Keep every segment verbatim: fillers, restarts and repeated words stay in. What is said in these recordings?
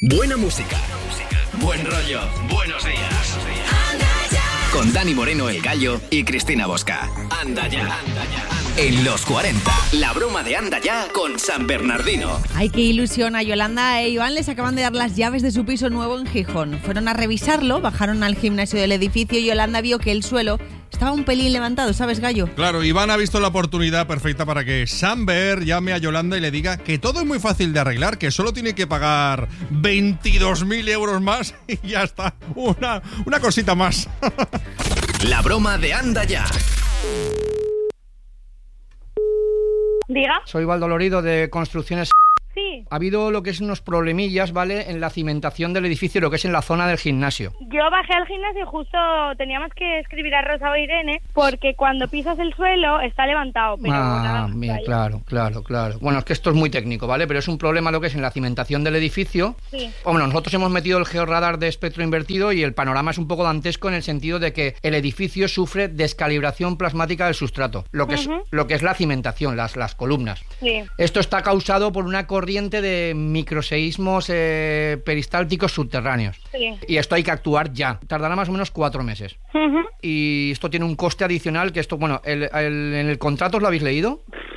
Buena música, buen rollo, buenos días. Con Dani Moreno, El Gallo, y Cristina Bosca. Anda ya. Anda ya. En los cuarenta, la broma de Anda Ya con San Bernardino. Ay, qué ilusión. A Yolanda e Iván les acaban de dar las llaves de su piso nuevo en Gijón. Fueron a revisarlo, bajaron al gimnasio del edificio y Yolanda vio que el suelo estaba un pelín levantado, ¿sabes, Gallo? Claro, Iván ha visto la oportunidad perfecta para que Samber llame a Yolanda y le diga que todo es muy fácil de arreglar, que solo tiene que pagar veintidós mil euros más y ya está. Una, una cosita más. La broma de Anda Ya. Diga. Soy Valdolorido de Construcciones. Sí. Ha habido lo que es unos problemillas, ¿vale? En la cimentación del edificio, lo que es en la zona del gimnasio. Yo bajé al gimnasio y justo teníamos que escribir a Rosa o Irene porque cuando pisas el suelo está levantado. Pero ah, nada, mira, claro, claro, claro. Bueno, es que esto es muy técnico, ¿vale? Pero es un problema lo que es en la cimentación del edificio. Sí. Bueno, nosotros hemos metido el georradar de espectro invertido y el panorama es un poco dantesco en el sentido de que el edificio sufre descalibración plasmática del sustrato, lo que, uh-huh. es, lo que es la cimentación, las, las columnas. Sí. Esto está causado por una corriente de microseísmos eh, peristálticos subterráneos. Sí. Y esto hay que actuar ya. Tardará más o menos cuatro meses. Uh-huh. Y esto tiene un coste adicional que esto, bueno, el, el, ¿en el contrato os lo habéis leído?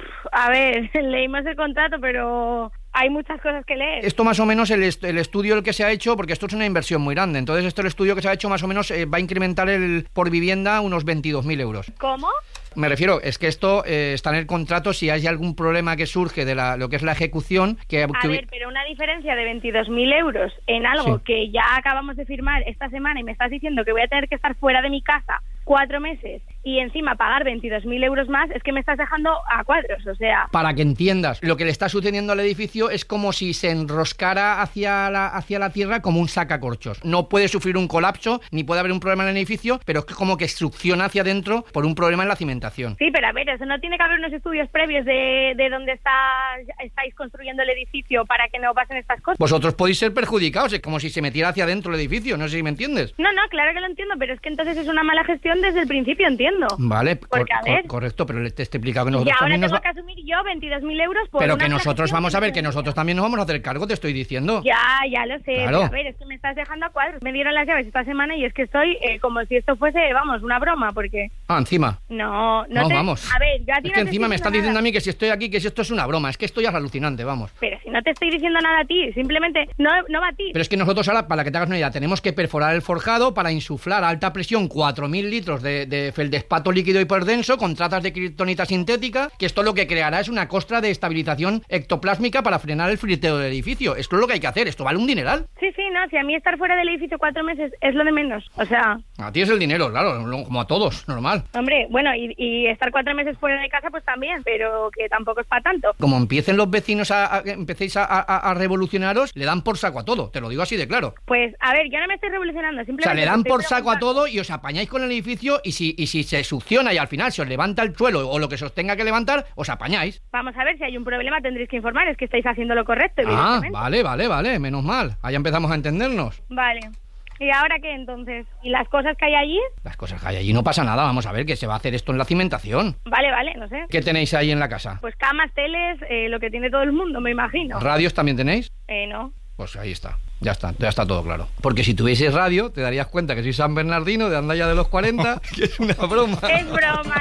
A ver, leímos el contrato, pero hay muchas cosas que leer. Esto más o menos, el, est- el estudio el que se ha hecho, porque esto es una inversión muy grande, entonces esto el estudio que se ha hecho más o menos eh, va a incrementar el por vivienda unos veintidós mil euros. ¿Cómo? Me refiero, es que esto eh, está en el contrato, si hay algún problema que surge de la, lo que es la ejecución... que A que... ver, pero una diferencia de veintidós mil euros en algo sí. que ya acabamos de firmar esta semana y me estás diciendo que voy a tener que estar fuera de mi casa cuatro meses y encima pagar veintidós mil euros más, es que me estás dejando a cuadros, o sea... Para que entiendas, lo que le está sucediendo al edificio es como si se enroscara hacia la, hacia la tierra como un sacacorchos. No puede sufrir un colapso, ni puede haber un problema en el edificio, pero es como que succiona hacia adentro por un problema en la cimentación. Sí, pero a ver, eso no tiene que haber unos estudios previos de, de dónde está, estáis construyendo el edificio para que no pasen estas cosas. Vosotros podéis ser perjudicados, es como si se metiera hacia adentro el edificio, no sé si me entiendes. No, no, claro que lo entiendo, pero es que entonces es una mala gestión desde el principio, entiendo. Vale, porque, cor- a ver, correcto, pero te he explicado que nosotros y ahora también tengo nos va... que asumir yo veintidós mil euros por Pero una que nosotros, vamos a ver, que no nosotros también nos vamos a hacer cargo, te estoy diciendo. Ya, ya lo sé, claro. Pero a ver, es que me estás dejando a cuadros. Me dieron las llaves esta semana y es que estoy eh, como si esto fuese, vamos, una broma, porque... Ah, encima. No, no, no te... vamos. A ver, yo a ti es no que te encima me estás nada. diciendo a mí que si estoy aquí, que si esto es una broma, es que esto ya es alucinante, vamos. Pero si no te estoy diciendo nada a ti, simplemente no, no va a ti. Pero es que nosotros ahora, para que te hagas una idea, tenemos que perforar el forjado para insuflar a alta presión cuatro mil litros de, de feldespato líquido hiperdenso con trazas de kriptonita sintética, que esto lo que creará es una costra de estabilización ectoplásmica para frenar el friteo del edificio. Esto es lo que hay que hacer, esto vale un dineral. Sí, sí, no, si a mí estar fuera del edificio cuatro meses es lo de menos, o sea... A ti es el dinero, claro, como a todos, normal. Hombre, bueno, y, y estar cuatro meses fuera de casa pues también, pero que tampoco es para tanto. Como empiecen los vecinos a, a empecéis a, a, a revolucionaros, le dan por saco a todo, te lo digo así de claro. Pues, a ver, yo no me estoy revolucionando, simplemente... O sea, le dan por saco a todo todo y os apañáis con el edificio y si, y si se succiona y al final se os levanta el suelo o lo que se os tenga que levantar, os apañáis. Vamos a ver, si hay un problema tendréis que informar, es que estáis haciendo lo correcto, Ah, evidentemente. vale, vale, vale, menos mal. Ahí empezamos a entendernos. Vale. ¿Y ahora qué entonces? ¿Y las cosas que hay allí? Las cosas que hay allí no pasa nada, vamos a ver que se va a hacer esto en la cimentación. Vale, vale, no sé. ¿Qué tenéis ahí en la casa? Pues camas, teles, eh, lo que tiene todo el mundo, me imagino. ¿Radios también tenéis? Eh, no. Pues ahí está, ya está, ya está todo claro. Porque si tuvieses radio, te darías cuenta que soy San Bernardino, de Anda Ya de los cuarenta, que es una broma. Es broma,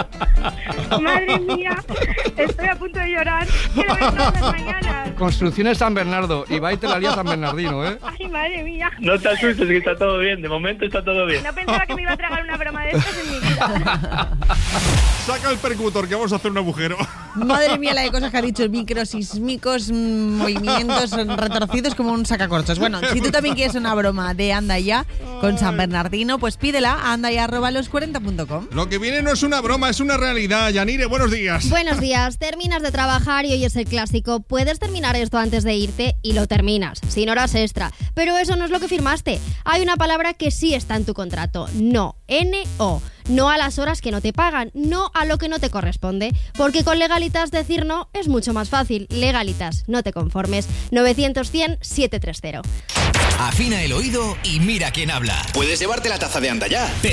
¿no? Madre mía, estoy a punto de llorar. Quiero ver todas las mañanas. Construcciones San Bernardo, y va y te la lía San Bernardino, ¿eh? Ay, madre mía. No te asustes, que está todo bien, de momento está todo bien. No pensaba que me iba a tragar una broma de estas en mi vida. Saca el percutor, que vamos a hacer un agujero. Madre mía, la de cosas que ha dicho, microsísmicos, mm, movimientos retorcidos como un sacacorchos. Bueno, si tú también quieres una broma de Anda Ya con San Bernardino, pues pídela a andaya arroba los cuarenta punto com. Lo que viene no es una broma, es una realidad. Yanire, buenos días. Buenos días, terminas de trabajar y hoy es el clásico. Puedes terminar esto antes de irte y lo terminas, sin horas extra. Pero eso no es lo que firmaste. Hay una palabra que sí está en tu contrato, no, N O. No a las horas que no te pagan, no a lo que no te corresponde. Porque con Legalitas decir no es mucho más fácil. Legalitas, no te conformes. novecientos cien setecientos treinta. Afina el oído y mira quién habla. Puedes llevarte la taza de Anda Ya. Te